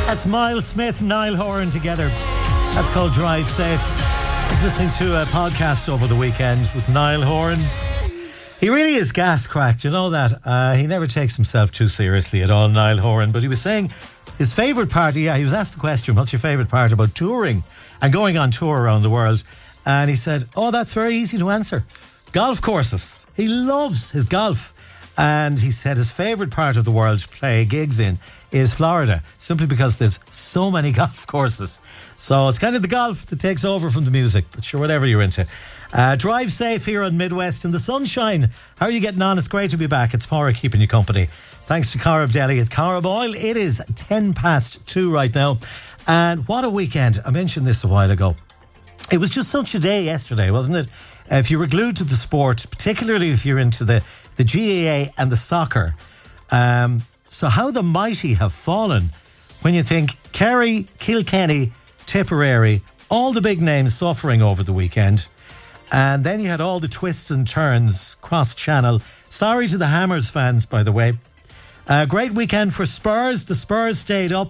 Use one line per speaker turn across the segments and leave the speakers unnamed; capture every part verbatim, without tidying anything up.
That's Miles Smith and Niall Horan together. That's called Drive Safe. I was listening to a podcast over the weekend with Niall Horan. He really is gas cracked, you know that. Uh, he never takes himself too seriously at all, Niall Horan. But he was saying his favourite part, yeah, he was asked the question, what's your favourite part about touring and going on tour around the world? And he said, oh, that's very easy to answer. Golf courses. He loves his golf. And he said his favourite part of the world to play gigs in is Florida, simply because there's so many golf courses. So it's kind of the golf that takes over from the music, but sure, whatever you're into. Uh, drive safe here on Midwest in the sunshine. How are you getting on? It's great to be back. It's Maura keeping you company. Thanks to Corrib Deli at Corrib Oil. It is ten past two right now. And what a weekend. I mentioned this a while ago. It was just such a day yesterday, wasn't it? Uh, if you were glued to the sport, particularly if you're into the, the G A A and the soccer. Um, so how the mighty have fallen when you think Kerry, Kilkenny, Tipperary, all the big names suffering over the weekend. And then you had all the twists and turns cross-channel. Sorry to the Hammers fans, by the way. Uh, great weekend for Spurs. The Spurs stayed up.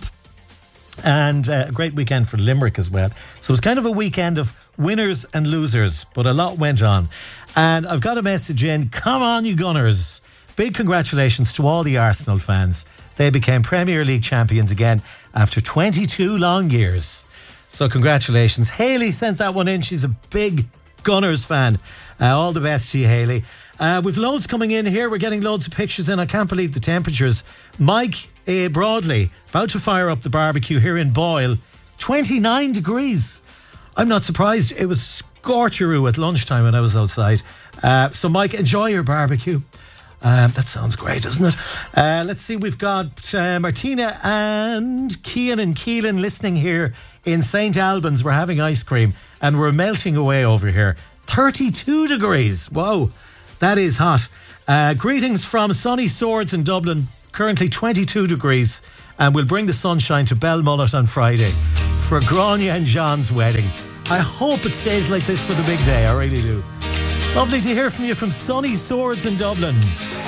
And uh, a great weekend for Limerick as well. So it was kind of a weekend of winners and losers, but a lot went on. And I've got a message in. Come on, you Gunners. Big congratulations to all the Arsenal fans. They became Premier League champions again after twenty-two long years. So congratulations. Hayley sent that one in. She's a big Gunners fan. Uh, all the best to you, Hayley. Uh, we've loads coming in here. We're getting loads of pictures in. I can't believe the temperatures. Mike uh, Broadley, about to fire up the barbecue here in Boyle. twenty-nine degrees. I'm not surprised. It was scorcheroo at lunchtime when I was outside. Uh, so, Mike, enjoy your barbecue. Um, that sounds great, doesn't it? Uh, let's see. We've got uh, Martina and Cian and Keelan listening here in Saint Albans. We're having ice cream and we're melting away over here. thirty-two degrees. Whoa. That is hot. Uh, greetings from sunny Swords in Dublin. Currently twenty-two degrees. And we'll bring the sunshine to Belmullet on Friday for Grania and John's wedding. I hope it stays like this for the big day. I really do. Lovely to hear from you from sunny Swords in Dublin.